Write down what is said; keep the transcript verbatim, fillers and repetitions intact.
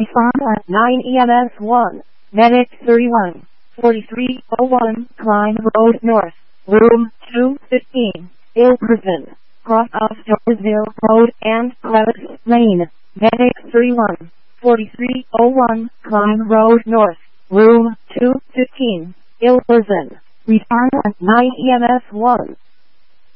Respond at nine E M S one. Medic thirty-one, forty-three oh one, Klein Road North, Room two fifteen, Ilperson, cross of Dorsville Road and Clevis Lane. Medic thirty-one, forty-three oh one, Klein Road North, Room two fifteen, Ilperson. Respond at nine E M S one.